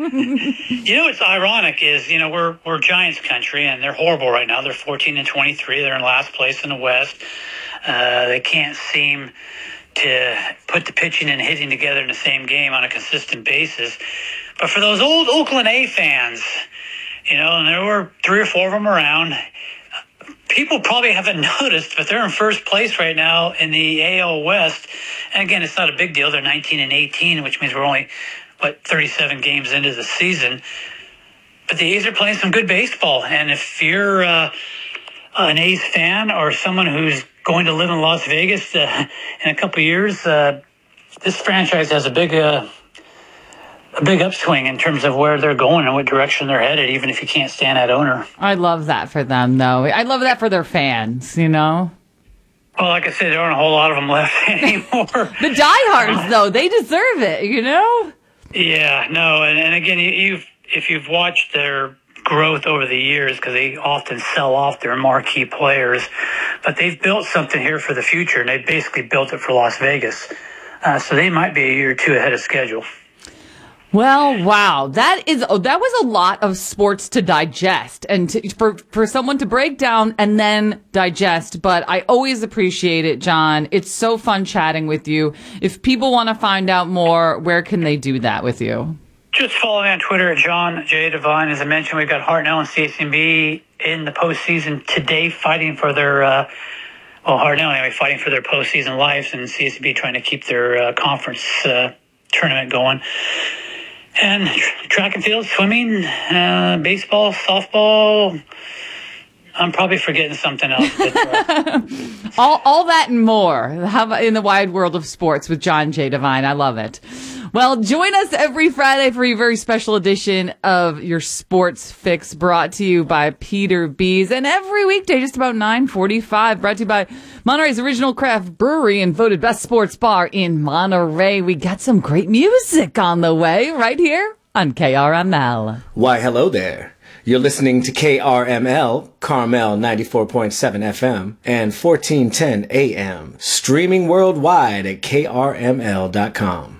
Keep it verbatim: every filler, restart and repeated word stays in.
You know what's ironic is, you know, we're we're Giants country, and they're horrible right now. They're fourteen and twenty-three. They're in last place in the West. Uh, they can't seem to put the pitching and hitting together in the same game on a consistent basis. But for those old Oakland A fans, you know, and there were three or four of them around, people probably haven't noticed, but they're in first place right now in the A L West. And again, it's not a big deal. They're nineteen and eighteen, which means we're only, what, thirty-seven games into the season. But the A's are playing some good baseball. And if you're uh, an A's fan or someone who's going to live in Las Vegas uh, in a couple of years, uh, this franchise has a big uh, a big upswing in terms of where they're going and what direction they're headed, even if you can't stand that owner. I love that for them, though. I love that for their fans, you know? Well, like I said, there aren't a whole lot of them left anymore. The diehards, though, they deserve it, you know? Yeah, no, and, and again, you, you've if you've watched their growth over the years, because they often sell off their marquee players, but they've built something here for the future, and they basically built it for Las Vegas. Uh, so they might be a year or two ahead of schedule. Well, wow, that is oh, that was a lot of sports to digest, and to, for for someone to break down and then digest. But I always appreciate it, John. It's so fun chatting with you. If people want to find out more, where can they do that with you? Just follow me on Twitter at John J. Devine. As I mentioned, we've got Hartnell and C S C B in the postseason today, fighting for their uh, well, Hartnell anyway, fighting for their postseason lives, and C S C B trying to keep their uh, conference uh, tournament going. And track and field, swimming, uh, baseball, softball. I'm probably forgetting something else. But, uh, all, all that and more. How about in the wide world of sports with John J. Devine? I love it. Well, join us every Friday for a very special edition of your Sports Fix, brought to you by Peter B's, and every weekday just about nine forty-five, brought to you by Monterey's Original Craft Brewery and voted best sports bar in Monterey. We got some great music on the way right here on K R M L. Why, hello there. You're listening to K R M L, Carmel ninety-four point seven F M and fourteen ten A M, streaming worldwide at K R M L dot com.